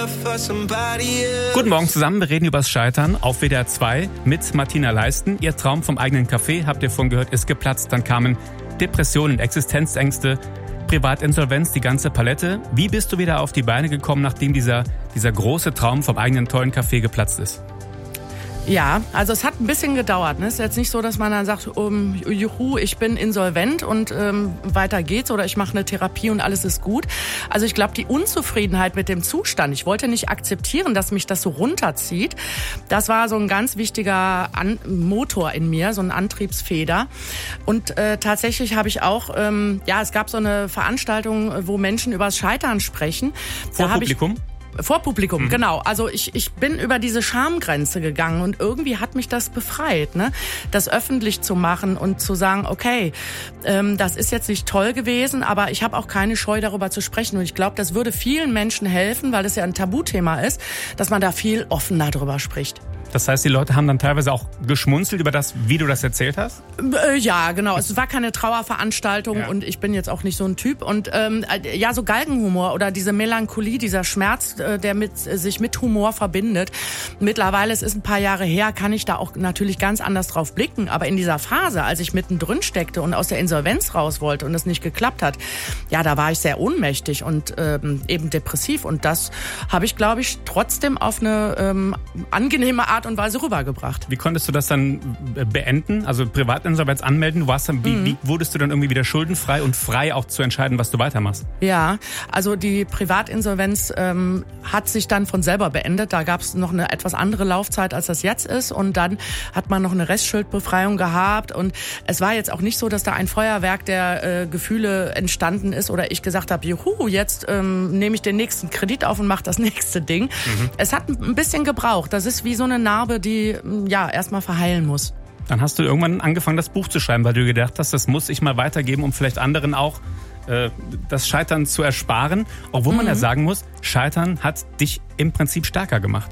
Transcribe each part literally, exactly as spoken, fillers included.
Guten Morgen zusammen, wir reden über das Scheitern auf W D R zwei mit Martina Leisten. Ihr Traum vom eigenen Café, habt ihr vorhin gehört, ist geplatzt. Dann kamen Depressionen, Existenzängste, Privatinsolvenz, die ganze Palette. Wie bist du wieder auf die Beine gekommen, nachdem dieser, dieser große Traum vom eigenen tollen Café geplatzt ist? Ja, also es hat ein bisschen gedauert. Ne? Es ist jetzt nicht so, dass man dann sagt, um, juhu, ich bin insolvent und ähm, weiter geht's oder ich mache eine Therapie und alles ist gut. Also ich glaube, die Unzufriedenheit mit dem Zustand, ich wollte nicht akzeptieren, dass mich das so runterzieht. Das war so ein ganz wichtiger An- Motor in mir, so ein Antriebsfeder. Und äh, tatsächlich habe ich auch, ähm, ja, es gab so eine Veranstaltung, wo Menschen übers Scheitern sprechen. Vor da Publikum? Ich Vor Publikum, mhm. genau. Also ich, ich bin über diese Schamgrenze gegangen und irgendwie hat mich das befreit, ne? Das öffentlich zu machen und zu sagen, okay, ähm, das ist jetzt nicht toll gewesen, aber ich habe auch keine Scheu, darüber zu sprechen. Und ich glaube, das würde vielen Menschen helfen, weil es ja ein Tabuthema ist, dass man da viel offener drüber spricht. Das heißt, die Leute haben dann teilweise auch geschmunzelt über das, wie du das erzählt hast? Äh, ja, genau. Es war keine Trauerveranstaltung ja. Und ich bin jetzt auch nicht so ein Typ. Und ähm, ja, so Galgenhumor oder diese Melancholie, dieser Schmerz, äh, der mit, äh, sich mit Humor verbindet. Mittlerweile, es ist ein paar Jahre her, kann ich da auch natürlich ganz anders drauf blicken. Aber in dieser Phase, als ich mittendrin steckte und aus der Insolvenz raus wollte und es nicht geklappt hat, ja, da war ich sehr ohnmächtig und ähm, eben depressiv. Und das habe ich, glaube ich, trotzdem auf eine ähm, angenehme Art und Weise rübergebracht. Wie konntest du das dann beenden? Also Privatinsolvenz anmelden? Du warst dann, wie, mhm. wie wurdest du dann irgendwie wieder schuldenfrei und frei auch zu entscheiden, was du weitermachst? Ja, also die Privatinsolvenz ähm, hat sich dann von selber beendet. Da gab es noch eine etwas andere Laufzeit, als das jetzt ist. Und dann hat man noch eine Restschuldbefreiung gehabt. Und es war jetzt auch nicht so, dass da ein Feuerwerk der äh, Gefühle entstanden ist oder ich gesagt habe, juhu, jetzt ähm, nehme ich den nächsten Kredit auf und mache das nächste Ding. Mhm. Es hat ein bisschen gebraucht. Das ist wie so eine Narbe, die ja erstmal verheilen muss. Dann hast du irgendwann angefangen, das Buch zu schreiben, weil du gedacht hast, das muss ich mal weitergeben, um vielleicht anderen auch äh, das Scheitern zu ersparen. Obwohl mhm. man ja sagen muss, Scheitern hat dich im Prinzip stärker gemacht.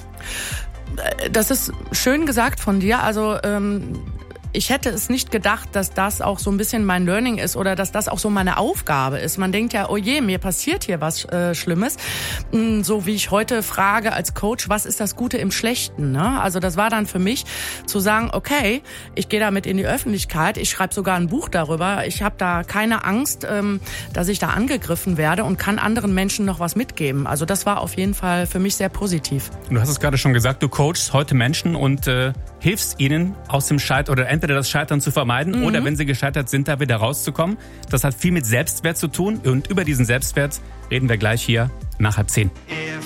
Das ist schön gesagt von dir. Also ähm, ich hätte es nicht gedacht, dass das auch so ein bisschen mein Learning ist oder dass das auch so meine Aufgabe ist. Man denkt ja, oh je, mir passiert hier was äh, Schlimmes. So wie ich heute frage als Coach, was ist das Gute im Schlechten? Ne? Also das war dann für mich zu sagen, okay, ich gehe damit in die Öffentlichkeit, ich schreibe sogar ein Buch darüber. Ich habe da keine Angst, ähm, dass ich da angegriffen werde und kann anderen Menschen noch was mitgeben. Also das war auf jeden Fall für mich sehr positiv. Du hast es gerade schon gesagt, du coachst heute Menschen und äh, hilfst ihnen aus dem Scheitern oder entweder das Scheitern zu vermeiden mhm. oder wenn sie gescheitert sind, da wieder rauszukommen. Das hat viel mit Selbstwert zu tun und über diesen Selbstwert reden wir gleich hier nach halb zehn.